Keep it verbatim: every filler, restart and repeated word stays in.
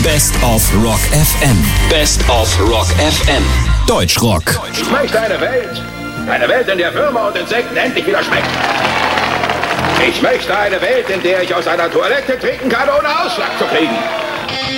Best of Rock F M. Best of Rock F M. Deutschrock. Ich möchte eine Welt. Eine Welt, in der Würmer und Insekten endlich wieder schmecken. Ich möchte eine Welt, in der ich aus einer Toilette trinken kann, ohne Ausschlag zu kriegen.